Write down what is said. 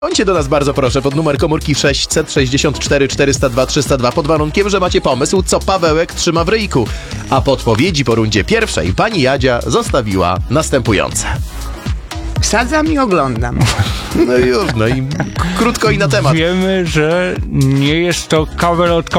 Dzwońcie do nas bardzo proszę pod numer komórki 664 402 302 pod warunkiem, że macie pomysł, co Pawełek trzyma w ryjku. A podpowiedzi po rundzie pierwszej pani Jadzia zostawiła następujące. Wsadzam i oglądam. No i już, no i krótko i na temat. Wiemy, że nie jest to kabel od